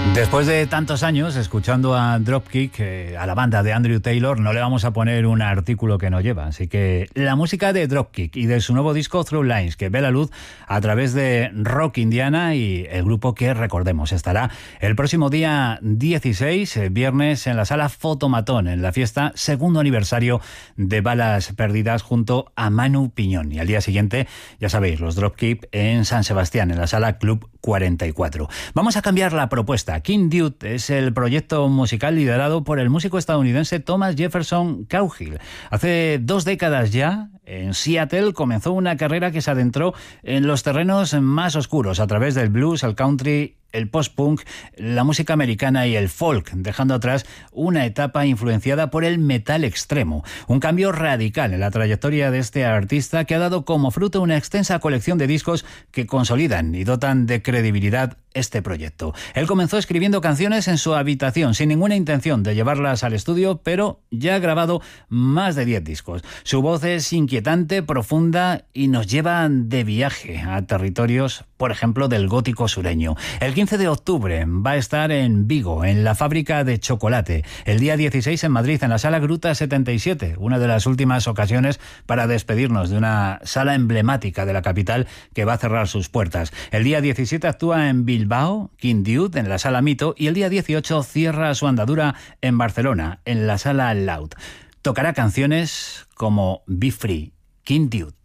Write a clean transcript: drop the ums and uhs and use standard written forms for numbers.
Después de tantos años escuchando a Dropkick, a la banda de Andrew Taylor, no le vamos a poner un artículo que no lleva. Así que la música de Dropkick y de su nuevo disco Through Lines, que ve la luz a través de Rock Indiana, y el grupo que, recordemos, estará el próximo día 16, viernes, en la sala Fotomatón, en la fiesta segundo aniversario de Balas Perdidas, junto a Manu Piñón. Y al día siguiente, ya sabéis, los Dropkick en San Sebastián, en la sala Club 44. Vamos a cambiar la propuesta. King Dude es el proyecto musical liderado por el músico estadounidense Thomas Jefferson Cowgill. Hace 2 décadas ya, en Seattle, comenzó una carrera que se adentró en los terrenos más oscuros a través del blues, el country, el post-punk, la música americana y el folk, dejando atrás una etapa influenciada por el metal extremo. Un cambio radical en la trayectoria de este artista, que ha dado como fruto una extensa colección de discos que consolidan y dotan de credibilidad este proyecto. Él comenzó escribiendo canciones en su habitación, sin ninguna intención de llevarlas al estudio, pero ya ha grabado más de 10 discos. Su voz es inquietante, profunda y nos lleva de viaje a territorios, por ejemplo, del gótico sureño. El 15 de octubre va a estar en Vigo, en la Fábrica de Chocolate. El día 16 en Madrid, en la Sala Gruta 77, una de las últimas ocasiones para despedirnos de una sala emblemática de la capital que va a cerrar sus puertas. El día 17 actúa en Bilbao, King Dude, en la Sala Mito, y el día 18 cierra su andadura en Barcelona, en la Sala Loud. Tocará canciones como Be Free, King Dude.